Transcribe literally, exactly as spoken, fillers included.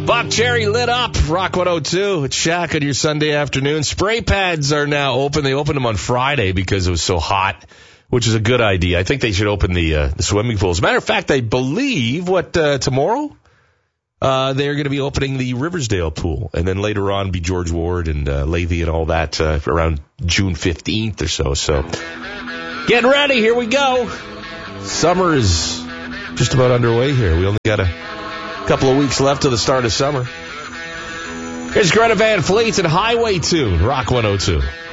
Buck Cherry lit up. Rock one oh two. It's Shaq on your Sunday afternoon. Spray pads are now open. They opened them on Friday because it was so hot, which is a good idea. I think they should open the, uh, the swimming pools. As a matter of fact, I believe, what, uh, tomorrow? Uh, they're going to be opening the Riversdale pool. And then later on be George Ward and uh, Leavy and all that uh, around June fifteenth or so. So getting ready. Here we go. Summer is just about underway here. We only got a couple of weeks left to the start of summer. Here's Greta Van Fleet and Highway Tune, Rock one oh two.